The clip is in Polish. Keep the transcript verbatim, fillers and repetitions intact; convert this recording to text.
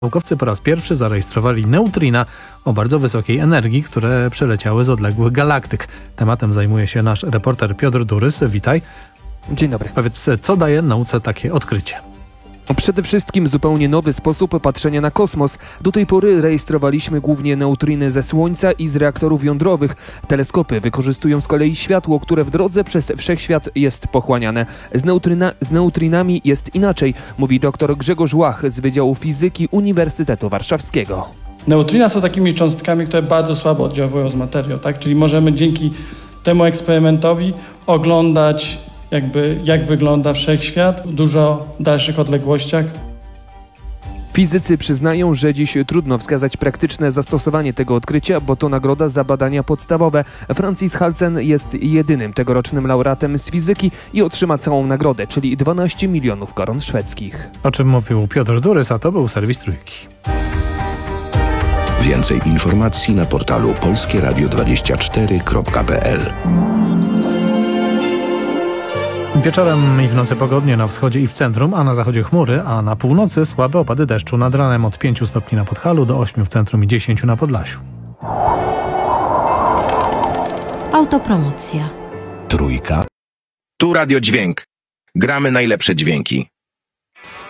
Naukowcy po raz pierwszy zarejestrowali neutrina o bardzo wysokiej energii, które przeleciały z odległych galaktyk. Tematem zajmuje się nasz reporter Piotr Durys. Witaj. Dzień dobry. Powiedz, co daje nauce takie odkrycie? Przede wszystkim zupełnie nowy sposób patrzenia na kosmos. Do tej pory rejestrowaliśmy głównie neutriny ze Słońca i z reaktorów jądrowych. Teleskopy wykorzystują z kolei światło, które w drodze przez wszechświat jest pochłaniane. Z, neutryna, z neutrinami jest inaczej, mówi dr Grzegorz Łach z Wydziału Fizyki Uniwersytetu Warszawskiego. Neutrina są takimi cząstkami, które bardzo słabo oddziałują z materią, tak? Czyli możemy dzięki temu eksperymentowi oglądać jakby jak wygląda wszechświat w dużo dalszych odległościach. Fizycy przyznają, że dziś trudno wskazać praktyczne zastosowanie tego odkrycia, bo to nagroda za badania podstawowe. Francis Halsen jest jedynym tegorocznym laureatem z fizyki i otrzyma całą nagrodę, czyli dwanaście milionów koron szwedzkich. O czym mówił Piotr Durys, a to był serwis Trójki. Więcej informacji na portalu polskie radio dwadzieścia cztery kropka p l. Wieczorem i w nocy pogodnie na wschodzie i w centrum, a na zachodzie chmury, a na północy słabe opady deszczu. Nad ranem od pięciu stopni na Podhalu do ośmiu w centrum i dziesięciu na Podlasiu. Autopromocja. Trójka. Tu Radio Dźwięk. Gramy najlepsze dźwięki.